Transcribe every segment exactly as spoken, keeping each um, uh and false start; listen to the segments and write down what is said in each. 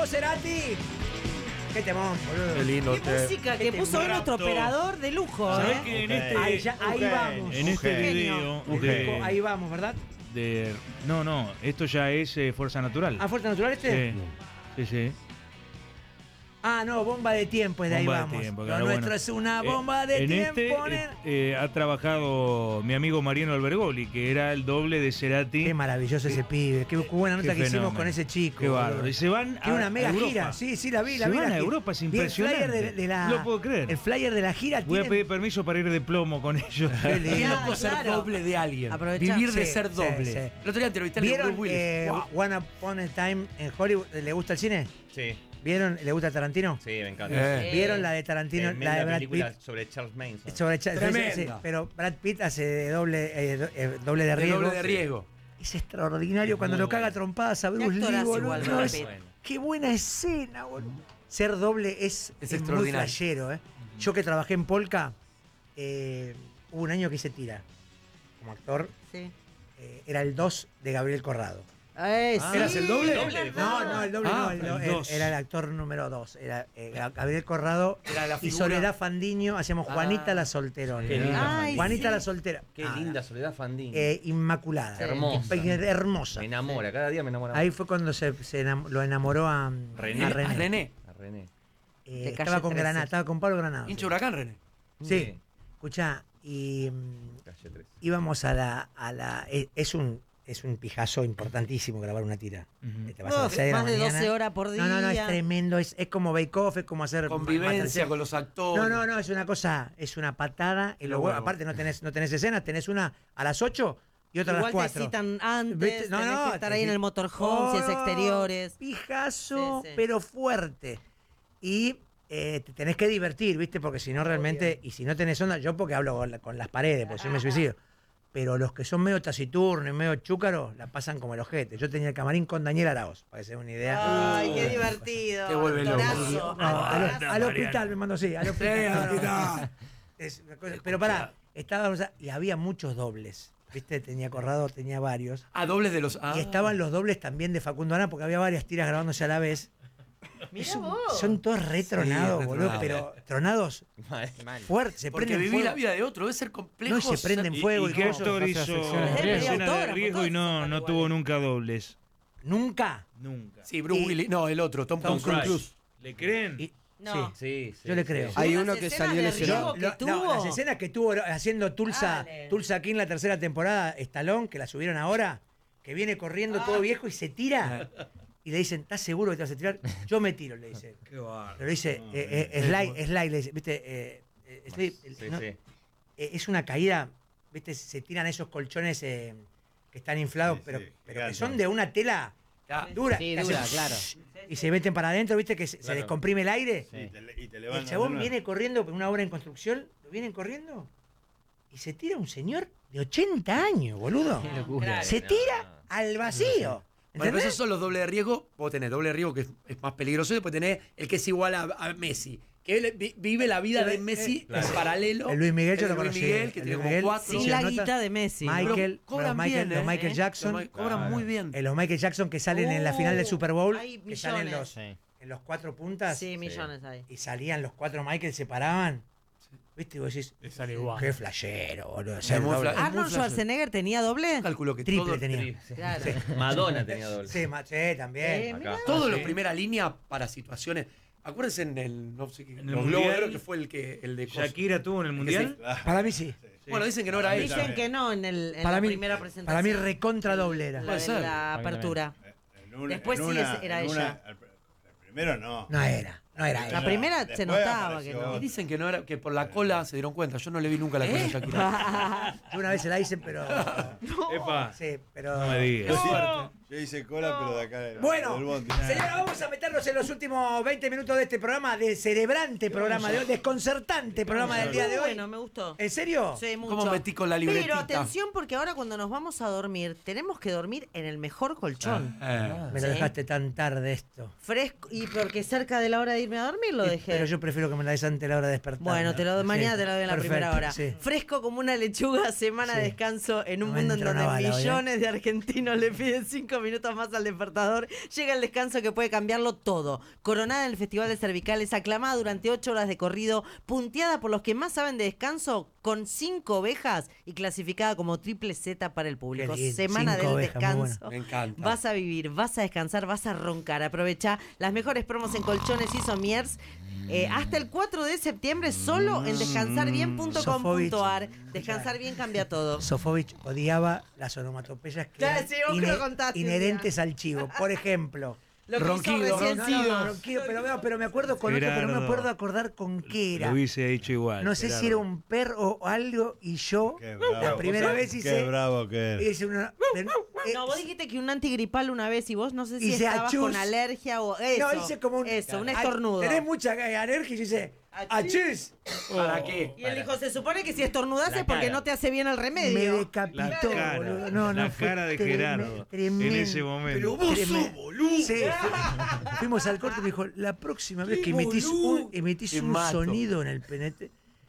Gustavo Cerati. Qué temón, boludo. Qué lindo. Qué música que puso hoy nuestro operador de lujo, ¿Sabés ¿eh? que en este, Ahí, ya, ahí Ok. vamos. En este Genio. video El de, disco, ahí vamos, ¿verdad? de- no, no, esto ya es eh, Fuerza Natural. ¿Ah, Fuerza Natural este? Sí, sí, sí. Ah, no, Bomba de Tiempo, es de ahí Bomba de vamos. Tiempo, Lo claro, nuestro bueno. es una Eh, bomba de en tiempo. este nen- eh, eh, ha trabajado mi amigo Mariano Albergoli, que era el doble de Cerati. Qué maravilloso ese pibe. Qué buena nota Qué que hicimos fenómeno. con ese chico. Qué boludo. bárbaro. Y se van Tiene a una mega Europa. gira. Sí, sí, la vi, la Se vi. van la a gira. Europa, es Vi el flyer impresionante. de, de la, No lo puedo creer. El flyer de la gira Voy a tiene- pedir permiso para ir de plomo con ellos. Qué lindo. Qué Ah, loco ser claro. doble de alguien. Aprovechá. Vivir de Sí, ser sí, doble. sí. El otro día entrevisté a ¿Vieron Bruce Willis. eh, Wow. One Upon a Time en Hollywood? ¿Le gusta el cine? Sí, ¿Vieron? ¿Le gusta Tarantino? sí, me encanta. Eh. ¿Vieron la de Tarantino? Tremenda La de Brad película Pitt. sobre Charles Manson. Sobre Cha- Tremenda. sí, sí, pero Brad Pitt hace de doble, eh, do- eh, doble de El riesgo. doble de riesgo. Es extraordinario Es cuando muy lo caga bueno. trompadas a Qué Bruce Lee, actorazo boludo. igual, No, Brad es- Pitt. Bueno. Qué buena escena, boludo. Ser doble es, Es es muy extraordinario. flashero, ¿eh? Yo que trabajé en Polka, eh, hubo un año que hice tira. Como actor, Sí. eh, era el dos de Gabriel Corrado. Ay, Ah. sí, ¿Eras el doble? es Doble. verdad. No, no, el doble Ah, no, el do- el el- dos. era el actor número dos. Era eh, Gabriel Corrado Era la y figura. Soledad Fandiño, hacíamos Juanita Ah. la solterona. Qué linda. Ay, Juanita sí. la soltera. Qué Ah, linda Soledad Fandín. eh, inmaculada. Sí. Hermosa. Impe- Hermosa. Me enamora, cada día me enamora Ahí más. fue cuando se, se enam- lo enamoró a René. a A René. René. A René. Eh, De calle estaba con trece. Granada, estaba con Pablo Granado. Hincha huracán, René. Sí, escuchá, y mm, Calle tres. íbamos a la, a la eh, es un es un pijazo importantísimo grabar una tira. Ujú. Eh, Te vas a las Uf, seis de la más de mañana. doce horas por No, no, no, es día. tremendo, es, es como Bake Off, es como hacer Convivencia Masterchef. con los actores. No, no, no, es una cosa, es una patada en Lo los huevos. huevo. Aparte no tenés, no tenés escenas, tenés una a las ocho y otra a Igual las te cuatro. citan antes, ¿Viste? No, tenés no, que estar te ahí en citan- el motorhome, si es Oh, exteriores. Pijazo, Sí, sí. pero fuerte. Y eh, te tenés que divertir, ¿viste? Porque si no realmente, y si no tenés onda, yo porque hablo con, la- con las paredes, porque yo me suicido. Pero los que son medio taciturnos y medio chúcaros, la pasan como el ojete. Yo tenía el camarín con Daniel Araoz, para que se den una idea. Ay, qué divertido. Te vuelve loco. Actorazo, No, al, actorazo. al hospital me mandó, sí, al hospital. Sí, al No, no, hospital. es una cosa- pero pará, estábamos, y había muchos dobles. ¿Viste? Tenía Corrado, tenía varios. Ah, dobles de los. Ah. Y estaban los dobles también de Facundo Ana, porque había varias tiras grabándose a la vez. Mirá Es un- vos. son todos re tronados, re boludo, tronados. pero tronados Mal, mal. fuertes, se Porque prenden vivir fuego. la vida de otro debe ser complejo. No, y se prenden ¿Y, fuego. y qué cosas. actor hizo Escenas una sexuales. escena de Autógrafo, riesgo y no, todos no son tuvo iguales. nunca dobles? Nunca. Nunca. Sí, Bruce Y- Willis. No, el otro, Tom, Tom Cruise. Cruise. ¿Le creen? Y- No. sí, Sí, sí. yo le creo. sí. Hay Las uno que escenas salió de lesionado. riesgo que Lo- no, tuvo. las escenas que tuvo haciendo Tulsa, Dale. Tulsa King la tercera temporada, Stallone, que la subieron ahora, que viene corriendo Ah. todo viejo y se tira. Y le dicen, ¿estás seguro que te vas a tirar? Yo me tiro, le dice. Qué bárbaro. Pero le dice, eh, eh, Sly, Sly, le dice, viste, eh, eh, Sly, Sí, no, sí. eh, es una caída, viste, se tiran esos colchones eh, que están inflados, Sí, pero, sí, pero que gigante. son de una tela Ya. dura. Sí, que dura, hacen claro. Y se meten para adentro, viste, que se, se Claro. descomprime el aire. Y te, y te El levantan chabón de una- viene corriendo por una obra en construcción, lo vienen corriendo y se tira un señor de ochenta años, boludo. Qué locura. Se tira al vacío. Bueno, pero ¿Entendés? esos son los dobles de riesgo. Vos tenés doble de riesgo que es, es más peligroso y después tenés el que es igual a, a Messi. Que él vi- vive la vida de Messi Claro. en paralelo. El Luis Miguel yo El lo Luis conocí. Miguel, que El tiene Luis como Miguel, cuatro. Sin sí, la nota- guita de Messi. Michael, Pero cobran los Michael, bien, los ¿eh? Michael Jackson. Los Ma- cobran Claro. muy bien. Eh, los Michael Jackson que salen en la final del Super Bowl, hay que salen millones. los, Sí. en los cuatro puntas Sí, millones hay. y salían los cuatro Michael, se paraban. ¿Viste? Y vos decís, sale igual. qué flashero, boludo. Es ser muy doble. fla- muy ¿Arnold flasher. Schwarzenegger tenía doble? Calculo que Triple todo- tenía. Sí, sí. Claro. Madonna tenía doble. Sí, ma- sí, también. Eh, Acá. mirá. Todos Sí. los primera línea para situaciones. Acuérdense en el. No sé qué. En el los Mundial, Globos, creo que fue el que el de Coso. ¿Shakira tuvo en el mundial? sí. Para mí sí. Bueno, dicen que no era él. Dicen que no en, el, en Para la mí, primera presentación. para mí recontra doble era. La, Puede de ser. la apertura. En una- Después en sí una- es- era en ella. una- el, pr- el primero no. No era, no era. La ella. primera se Después notaba apareció que no. Y otro. dicen que no era, que por la cola se dieron cuenta. Yo no le vi nunca la cola de Shakira. Yo una vez se la hice, pero. Epa, Sí, pero. no me digas. Yo hice cola, pero de acá del, Bueno, del bondi. señora, vamos a meternos en los últimos veinte minutos de este programa, de cerebrante programa de hoy, desconcertante programa del día de hoy. Bueno, me gustó. ¿En serio? Sí, mucho. ¿Cómo metí con la libretita? Pero atención, porque ahora cuando nos vamos a dormir, tenemos que dormir en el mejor colchón. Eh. Me lo Sí. dejaste tan tarde esto. Fresco. Y porque cerca de la hora de irme a dormir lo Y- dejé. Pero yo prefiero que me la des antes de la hora de despertar. Bueno, te lo doy mañana, Sí, te lo doy en la perfecto, primera hora. sí. Fresco como una lechuga, semana Sí. de descanso en un No me mundo en entra donde una bala hoy, ¿eh? millones de argentinos le piden cinco minutos más al despertador. Llega el descanso que puede cambiarlo todo. Coronada en el Festival de Cervicales, aclamada durante ocho horas de corrido, punteada por los que más saben de descanso, con cinco ovejas y clasificada como triple Z para el público. Qué lindo, Semana cinco del ovejas, muy descanso. bueno. Me encanta. Vas a vivir, vas a descansar, vas a roncar. Aprovecha las mejores promos en colchones y somiers. Eh, hasta el cuatro de septiembre solo en descansar bien punto com punto ar. Descansar bien cambia todo. Sofovich odiaba las onomatopeyas que Ya, eran sí, vos que lo contaste un inherentes al chivo. Por ejemplo, Lo que Ronquido, hizo recién no, Cido. no, no, quiero, pero, veo, pero me acuerdo con otro, pero no me Gerardo. acuerdo acordar con qué era. Lo hubiese dicho igual. No sé si Gerardo. era un perro o algo y yo Qué bravo. la primera vez Qué hice, bravo que eres. hice una... eh, No, vos dijiste que un antigripal una vez y vos no sé si Hice estabas achus. con alergia o eso. no, hice como un... Eso, un Ah, estornudo. Tenés mucha alergia y yo hice... ¡Achis! ¿Para qué? Y él dijo, se supone que si estornudás es porque no te hace bien el Me remedio. decapitó, La cara, boludo. No, no, la fue cara de treme- Gerardo tremendo. en ese momento. Pero vos Tremendo. sos boludo. Sí, fu- fuimos al corte y me dijo, la próxima vez ¡Qué que emitís boludo! un, emitís Te un mato. sonido en el penete,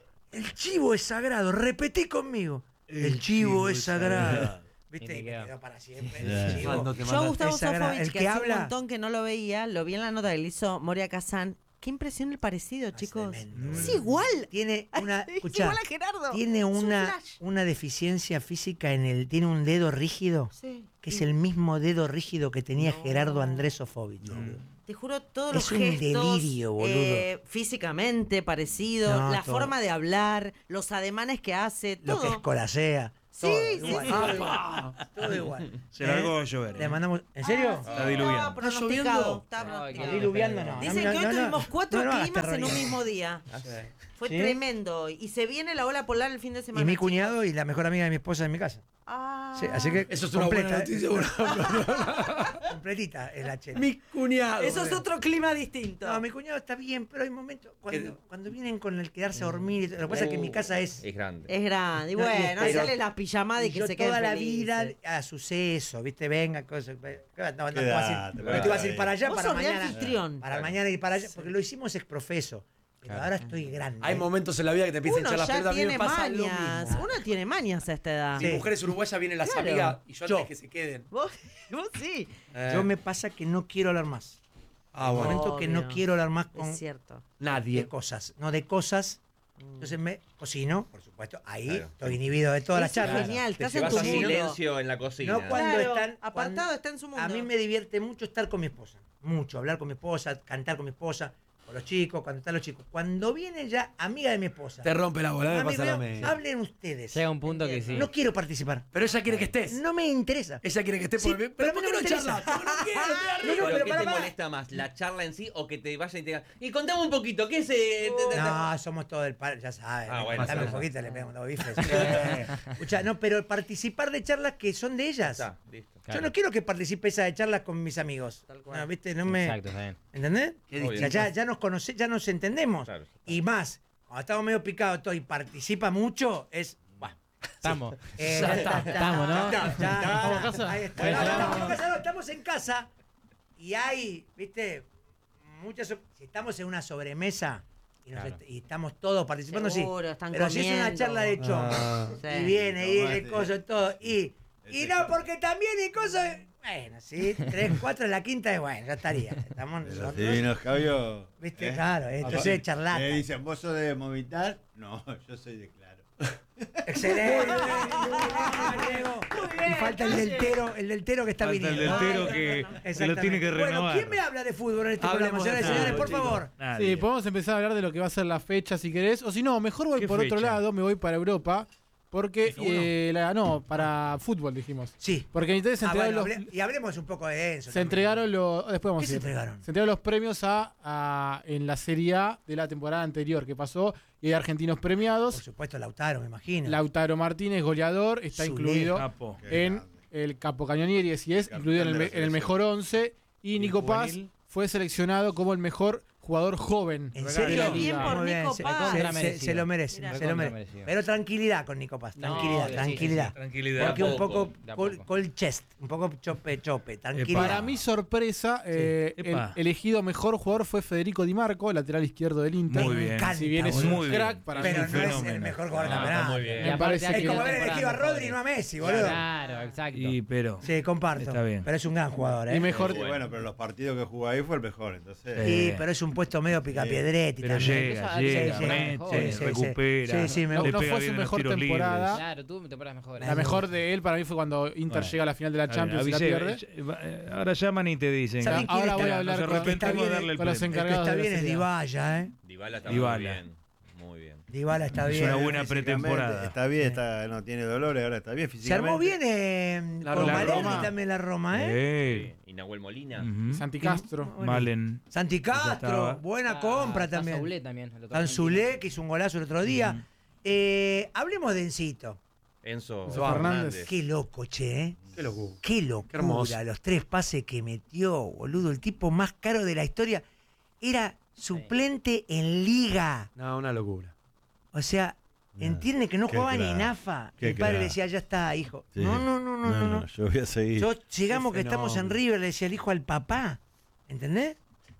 el chivo es sagrado, repetí conmigo. El, chivo, es sagrado. ¿Viste? Y te Y me quedó. quedó para siempre. Sí. El chivo. Cuando te Yo a mandas- Gustavo es sagrado. Sofovich, El que, que hace habla- un montón que no lo veía, lo vi en la nota que le hizo Moria Kazan. Qué impresión el parecido, Es chicos. tremendo, Es boludo. igual. Tiene una, Es escuchá, igual a Gerardo. tiene Es un una, flash. una deficiencia física en el, tiene un dedo rígido, Sí. que es el mismo dedo rígido que tenía No. Gerardo Andrés Sofovich. boludo. Te juro, todos Es los un gestos, delirio, boludo. eh, físicamente parecido, No, la todo. forma de hablar, los ademanes que hace, Lo que todo. escolasea. Sí, todo sí, igual, sí. todo igual. Todo igual. Se largó a llover. Le mandamos. ¿En serio? Ah, sí, Está diluviando. Estaba pronosticado. lloviendo? Estaba Ay, pronosticado. qué Diluviando no. Dicen no, que hoy no, no. tuvimos cuatro No, no, hagas climas en un terrorismo. mismo día. Fue ¿Sí? tremendo. Y se viene la ola polar el fin de semana. Y mi chicos. cuñado y la mejor amiga de mi esposa en mi casa. Ah. Sí, así que Eso es una completa, buena ¿eh? noticia. boludo. Completita es la chela. Mi cuñado. Eso es otro clima distinto. No, mi cuñado está bien, pero hay momentos cuando, ¿Qué? cuando vienen con el quedarse a dormir. y todo. Lo que pasa es que en mi casa es. Es grande. Es grande. Y No, y bueno, pero- hacerle la pijamada y, y que yo se quede toda la felices. vida a suceso, ¿viste? Venga, cosas. No, no, no, te vas a ir, Quédate, porque te vas a ir vale. para allá, Vos para sos re mañana. anfitrión. Para mañana y para allá. Porque lo hicimos exprofeso. Pero ahora estoy grande. Hay momentos en la vida que te empiezan a Uno echar las ya pelotas. A mí me tiene pasa lo mañas. mismo. Uno tiene mañas a esta edad. Sí. Mis mujeres uruguayas vienen las Claro. amigas y yo antes Yo. que se queden. Vos, vos sí. Eh, Yo me pasa que no quiero hablar más. Ah, Un bueno. momento que no Obvio. quiero hablar más con Es cierto. de Nadie. cosas. No de cosas. Entonces me cocino, por supuesto. Ahí Claro. estoy inhibido de todas las Eso es charlas. genial. Te Estás en llevas tu a mundo. silencio en la cocina. No cuando Claro, están. apartado, cuando- está en su mundo. A mí me divierte mucho estar con mi esposa. Mucho. Hablar con mi esposa, cantar con mi esposa, con los chicos, cuando están los chicos. Cuando viene ya amiga de mi esposa. Te rompe la bola, me Mami, pasa lo veo, mismo. hablen ustedes. Llega un punto que sí. No quiero participar. Pero ella quiere que estés. No me interesa. Ella quiere que estés Sí, por pero Pero a mí ¿por no qué me no interesa. charlas? No quiero, estoy arriba. No, no, ¿Pero pero qué pará, te pará. molesta más? ¿La charla en sí o que te vayan y te digan, y contame un poquito, ¿qué es? eh, te- te- te-" No, somos todo el par, ya sabes. Ah, bueno, Dame un sí. poquito, le pegamos dos bifes. Escuchá, no, pero participar de charlas que son de ellas. Está, listo. Yo no quiero que participe esa de charlas con mis amigos. Tal cual. No, ¿viste? No me... Exacto, está bien. ¿Entendés? Qué O sea, distinto. ya, ya nos conoce, ya nos entendemos. Claro. Y más, cuando estamos medio picados todo y participa mucho, es. Bah, Estamos. eh, Ya ya está. está, Estamos, ¿no? ya, ya, ¿Estamos ya, en casa? ahí está. Pues No, ya estamos, en vamos. casa, no, estamos en casa y hay, ¿viste? Muchas. so- Si estamos en una sobremesa y, nos Claro. est- y estamos todos participando, Seguro, sí. están Pero si es una comiendo. charla de chongo Ah. Sí. y viene y Tomate. el coso y todo. Y, y no, porque también y cosas. Bueno, sí, tres, cuatro, la quinta es bueno, ya estaría. Estamos Pero nosotros. si vino Javio. ¿Viste? ¿eh? Claro, entonces Aparte, charlata. Me dicen, ¿vos sos de Movitar? No, yo soy de Claro. Excelente. Diego. Y falta el deltero, el deltero que está Falta el viniendo. deltero que se lo tiene que Bueno, renovar. ¿quién me habla de fútbol en este Hablemos programa, de señores y fútbol, señores? Por chicos. favor. Nadie. Sí, podemos empezar a hablar de lo que va a ser la fecha si querés. O si no, mejor voy ¿Qué por otro fecha? lado, me voy para Europa. Porque, ¿F uno? eh, la, no, para fútbol dijimos. Sí. Porque en Italia se Ah, entregaron, bueno, los, hable- y hablemos un poco de eso. se también. entregaron los. Después vamos ¿Qué a se ir. entregaron? Se entregaron los premios a, a- en la Serie A de la temporada anterior que pasó. Y hay argentinos Por premiados. supuesto, Lautaro, me imagino. Lautaro Martínez, goleador, está Zule. incluido Capo. Qué en grande. el Capo Cañonieri, así es, Capitán incluido en el, de la me- en el selección. mejor once. Y ¿Y el Nico Paz juvenil? fue seleccionado como el mejor jugador joven ¿En de serio? la Bien liga. por Muy bien, Nico se, Paz. se- Contra se- merecido. se lo merece, Mira, se lo contra merece. merecido. Pero tranquilidad con Nico Paz, No, tranquilidad, sí, sí, tranquilidad. sí. Tranquilidad. Porque un De a poco poco, de a col, poco. col chest, un poco chope, chope, tranquilidad. Para mi sorpresa, eh, el Epa. elegido mejor jugador fue Federico Di Marco, lateral izquierdo del Inter. Muy Me bien. encanta, Si bien es boludo. un Muy bien. crack, para Pero mí no es un es el fenómeno. mejor jugador No, del está campeonato. muy bien. Me Y aparte parece ha que- Es como tenido haber elegido a temporadas Rodri y no a mejores. Messi, boludo. Claro, exacto. Y pero. Sí, comparto. Está bien. Pero es un gran jugador, ¿eh? Y mejor, Sí, bueno, pero los partidos que jugó ahí fue el mejor, entonces. Sí. Sí, pero es un puesto medio picapiedretti Pero también. llega, Eso- llega, sí, sí, mete, sí, sí, recupera. sí, sí, me No- le no pega fue su bien en los mejor tiros temporada. libres. Claro, tuvo temporadas mejores. la mejor de él para mí fue cuando Inter Bueno. llega a la final de la Champions y la Avisé, pierde. eh, ahora llaman y te dicen. ¿Saben quién Ahora está? voy a hablar Nos con, arrepentimos de está darle el con los premio. El que encargados está de la bien es serie. Dybala, ¿eh? Dybala está Dybala. muy bien. Muy bien. Dybala está Es bien. una buena Físicamente pretemporada. Está bien, está, no tiene dolores, ahora está bien Se físicamente. armó bien eh, La con Roma. Malerni Roma. también la Roma, ¿eh? Eh, Y Nahuel Molina. ujú. Santi Castro. Malen. Santi estaba. Castro, buena Ah, compra está también. Saulé también. el otro Tanzulé, que hizo un golazo el otro día. Eh, hablemos de Encito. Enzo Enzo Fernández. Qué loco, che, ¿eh? Qué locura. Qué Qué locura, hermoso. los tres pases que metió, boludo. El tipo más caro de la historia era suplente en Liga. No, una locura. O sea, No, entiende que no qué jugaba ni crack, en AFA. qué El padre le crack. decía, ya está, hijo. Sí. No, no, no, no, no. no. yo voy a seguir. Yo, llegamos Qué que estamos en fenómeno. River, le decía el hijo al papá. ¿Entendés?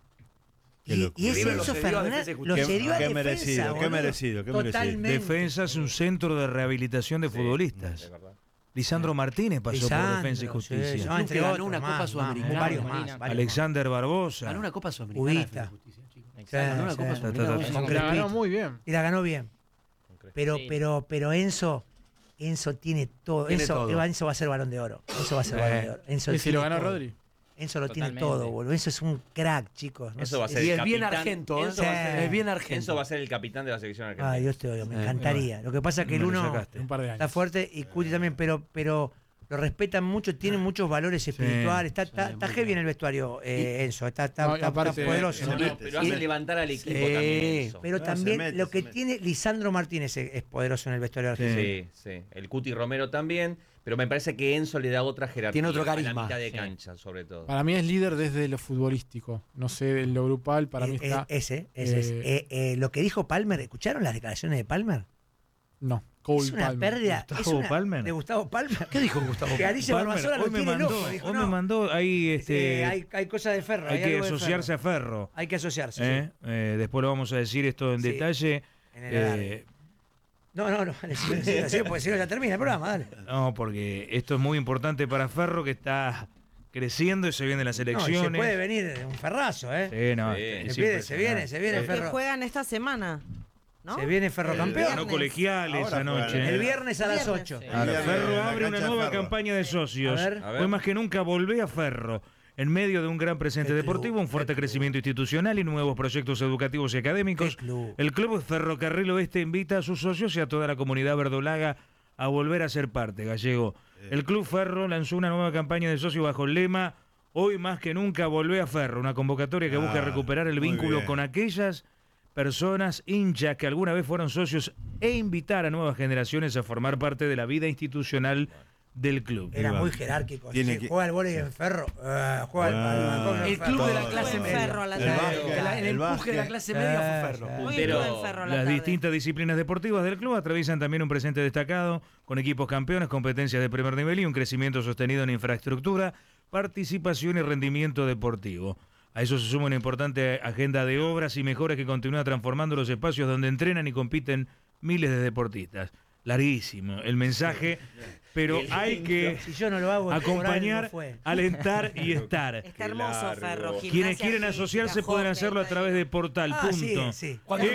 Qué Y, locura. y ese River lo Enzo cedió a Fernández Defensa y lo Qué- cedió a qué defensa, merecido, qué boludo. merecido, qué merecido. Totalmente. Defensa es un centro de rehabilitación de futbolistas. Es verdad. Lisandro Martínez pasó Lisandro, por Defensa y sí, Justicia. sí. Club entre que ganó otros, una más, Copa más, Sudamericana. varios Molina. más, varios Alexander Barbosa. Ganó una Copa Sudamericana. Ubita. Defensa y Justicia, chicos. Sí, Ganó una sí. Copa Ta, ta, Sudamericana. ta, ta. Con La ganó Crespito. muy bien. Y la ganó bien. Pero, Sí. pero, pero Enzo, Enzo tiene todo. Tiene Enzo, todo. Enzo va a ser Balón de Oro. Enzo va a ser Eh. Balón de Oro. Enzo Y si tiene lo ganó todo. Rodri. Enzo lo tiene Totalmente. todo, boludo. Enzo es un crack, chicos. No Eso sé, va a ser Y el es bien capitán. argento, ¿eh? Enzo va a Sí. ser- Es bien argento. Enzo va a ser el capitán de la selección argentina. Ay, Dios te oiga, me Eh, encantaría. Lo que pasa es que Me el lo uno sacaste. Un par de está años. fuerte y Cuti también, pero, pero lo respetan mucho, tiene muchos valores espirituales. Está, está, está heavy en el vestuario, eh, Enzo. Está, está, No, y está- está aparte, poderoso. se No, mete, pero se hace mete. levantar al equipo Sí. también Enzo. Pero No, también se mete, lo que se mete. tiene Lisandro Martínez es, es poderoso en el vestuario argentino. Sí, sí. El Cuti Romero también, pero me parece que Enzo le da otra jerarquía. Tiene otro A la carisma. mitad de Sí. cancha, sobre todo. Para mí es líder desde lo futbolístico. No sé, en lo grupal, para mí Eh, está. eh, ese, ese es. eh, Eh, eh, lo que dijo Palmer, ¿escucharon las declaraciones de Palmer? No, Cole es una Palmer. pérdida. Gustavo es una- Palmer. De Gustavo Palmer. ¿Qué dijo Gustavo? Que Alicia Palmer, Balmazora lo hoy me tiene mandó, loco. Dijo, hoy no, me mandó ahí este, eh, hay, hay cosas de Ferro. hay que algo de asociarse Ferro. a Ferro. Hay que asociarse. ¿eh? Eh, después lo vamos a decir esto en Sí. detalle. sí, en el alargue. Eh, No, no, no. Sí, sí, sí, porque si no ya termina el programa, dale. no, porque esto es muy importante para Ferro, que está creciendo y se vienen las No, y elecciones. se puede venir un ferrazo, ¿eh? Sí, no, Sí. es Se viene, se viene, se viene Que Ferro. juegan esta semana, ¿no? Se viene Ferro El campeón. Ganó colegiales Ahora anoche. juegan. El viernes a las Viernes, ocho. sí. Ahora, El Ferro viernes, en la abre una cancha de nueva Ferro. campaña de socios. A ver. A ver. Hoy más que nunca volvé a Ferro. En medio de un gran presente Qué deportivo, club, un fuerte qué club. crecimiento institucional y nuevos proyectos educativos y académicos, Qué club. el Club Ferrocarril Oeste invita a sus socios y a toda la comunidad verdolaga a volver a ser parte, Gallego. El Club Ferro lanzó una nueva campaña de socios bajo el lema Hoy más que nunca volvé a Ferro, una convocatoria que busca Ah, recuperar el muy vínculo bien. con aquellas personas hinchas que alguna vez fueron socios e invitar a nuevas generaciones a formar parte de la vida institucional del club. Era Iba. muy jerárquico. Tiene Sí, que- juega el vóley en Ferro. eh, juega el, Ah. al balcón en El Ferro. club de la Todo. clase Buen media. Ferro a la El tarde. básquet, Que la- el el empuje de la básquet. clase media fue Sí, Ferro. sí. Muy Pero buen Ferro a la Las tarde. distintas disciplinas deportivas del club atraviesan también un presente destacado con equipos campeones, competencias de primer nivel y un crecimiento sostenido en infraestructura, participación y rendimiento deportivo. A eso se suma una importante agenda de obras y mejoras que continúa transformando los espacios donde entrenan y compiten miles de deportistas. Larguísimo el mensaje, pero hay que Si yo no lo hago, por algo acompañar, fue. alentar y estar. Está hermoso largo. Ferro. Quienes Gimnasia quieren física, asociarse pueden hockey, hacerlo a través de portal. Ah, punto. sí, sí. F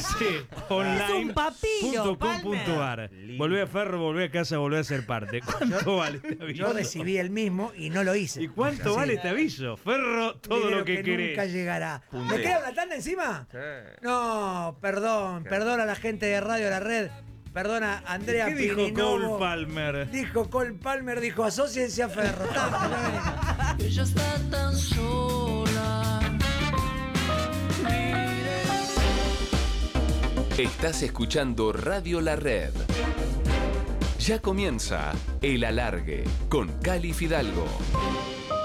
C online punto com punto ar. Lindo. Volvé a Ferro, volvé a casa, volvé a ser parte. ¿Cuánto vale este aviso? Yo recibí el mismo y no lo hice. ¿Y cuánto Sí. vale este aviso? Ferro, todo Dinero lo que, querés. nunca llegará. ¿Me Puntero. queda una tanda encima? Sí. No, perdón, perdona a la gente de Radio La Red, perdona a Andrea ¿Qué dijo Pininovo. Cole Palmer? Dijo Cole Palmer, dijo asóciense a Ferro. Está, Ella está tan sola. Estás escuchando Radio La Red. Ya comienza El Alargue con Cali Fidalgo.